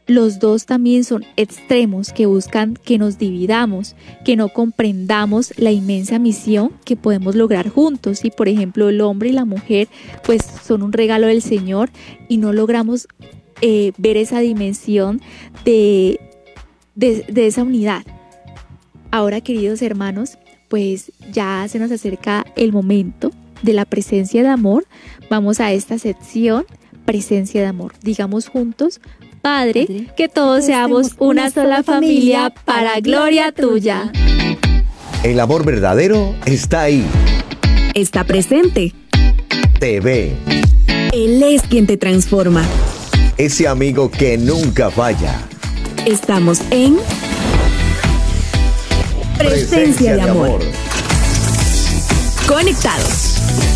los dos también son extremos que buscan que nos dividamos, que no comprendamos la inmensa misión que podemos lograr juntos. Y por ejemplo, el hombre y la mujer pues son un regalo del Señor y no logramos ver esa dimensión de esa unidad. Ahora, queridos hermanos, pues ya se nos acerca el momento de la presencia de amor. Vamos a esta sección, presencia de amor. Digamos juntos: Padre, que todos seamos una sola familia para gloria tuya. El amor verdadero está ahí. Está presente. Te ve. Él es quien te transforma. Ese amigo que nunca falla. Estamos en Presencia de amor. Conectados.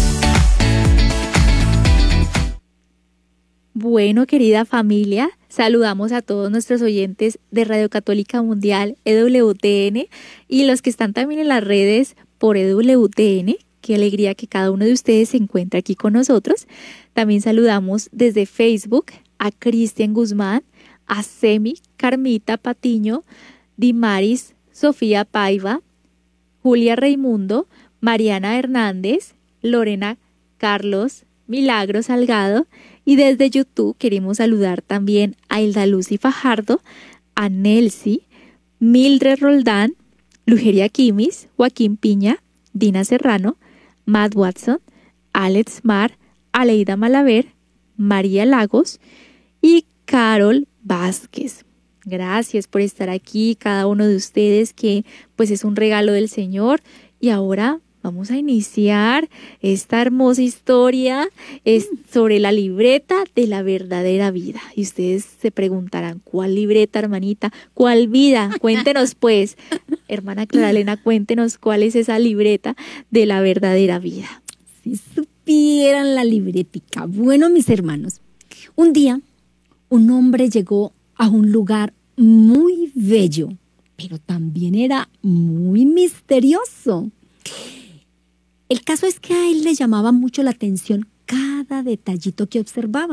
Bueno, querida familia, saludamos a todos nuestros oyentes de Radio Católica Mundial, EWTN, y los que están también en las redes por EWTN. Qué alegría que cada uno de ustedes se encuentre aquí con nosotros. También saludamos desde Facebook a Cristian Guzmán, a Semi, Carmita Patiño, Dimaris, Sofía Paiva, Julia Raimundo, Mariana Hernández, Lorena Carlos, Milagro Salgado, y desde YouTube queremos saludar también a Hilda Lucy Fajardo, a Nelsi, Mildred Roldán, Lugeria Quimis, Joaquín Piña, Dina Serrano, Matt Watson, Alex Mar, Aleida Malaver, María Lagos y Carol Vázquez. Gracias por estar aquí, cada uno de ustedes, que pues es un regalo del Señor. Y ahora vamos a iniciar esta hermosa historia sobre la libreta de la verdadera vida. Y ustedes se preguntarán: ¿cuál libreta, hermanita? ¿Cuál vida? Cuéntenos pues, hermana Clara Elena, cuéntenos cuál es esa libreta de la verdadera vida. Si supieran la libretica. Bueno, mis hermanos, un día un hombre llegó a un lugar muy bello, pero también era muy misterioso. El caso es que a él le llamaba mucho la atención cada detallito que observaba.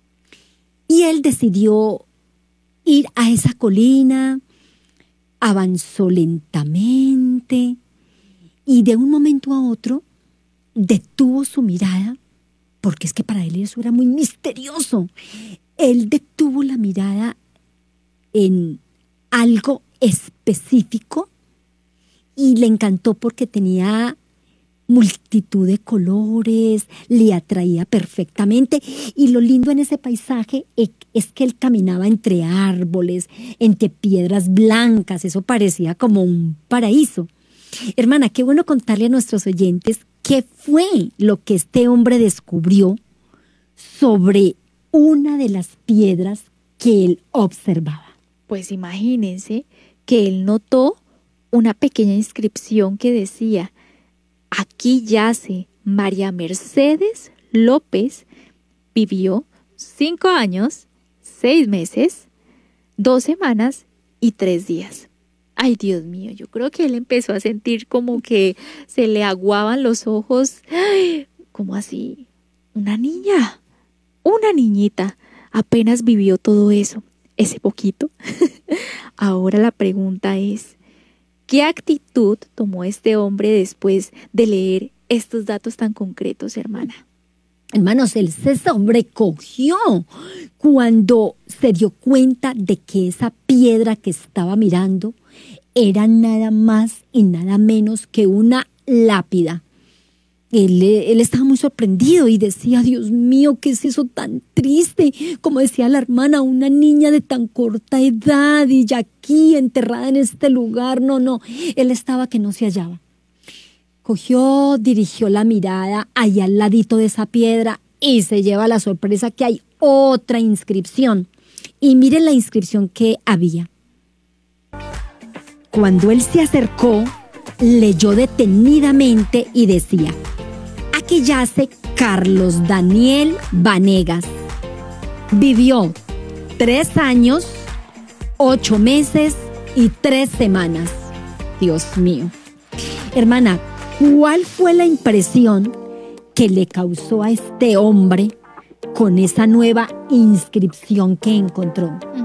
Y él decidió ir a esa colina, avanzó lentamente y de un momento a otro detuvo su mirada, porque es que para él eso era muy misterioso. Él detuvo la mirada en algo específico y le encantó porque tenía multitud de colores, le atraía perfectamente. Y lo lindo en ese paisaje es que él caminaba entre árboles, entre piedras blancas. Eso parecía como un paraíso. Hermana, qué bueno contarle a nuestros oyentes qué fue lo que este hombre descubrió sobre una de las piedras que él observaba. Pues imagínense que él notó una pequeña inscripción que decía: aquí yace María Mercedes López, vivió 5 años, 6 meses, 2 semanas y 3 días. Ay, Dios mío, yo creo que él empezó a sentir como que se le aguaban los ojos. Ay, ¿cómo así? Una niñita, apenas vivió todo eso, ese poquito. Ahora la pregunta es: ¿qué actitud tomó este hombre después de leer estos datos tan concretos, hermana? Hermanos, él se sobrecogió cuando se dio cuenta de que esa piedra que estaba mirando era nada más y nada menos que una lápida. Él estaba muy sorprendido y decía: Dios mío, ¿qué es eso tan triste? Como decía la hermana, una niña de tan corta edad y ya aquí enterrada en este lugar. No, él estaba que no se hallaba. Cogió, dirigió la mirada allá al ladito de esa piedra y se lleva la sorpresa que hay otra inscripción. Y miren la inscripción que había. Cuando él se acercó, leyó detenidamente y decía: aquí yace Carlos Daniel Vanegas. Vivió 3 años, 8 meses y 3 semanas. Dios mío. Hermana, ¿cuál fue la impresión que le causó a este hombre con esa nueva inscripción que encontró?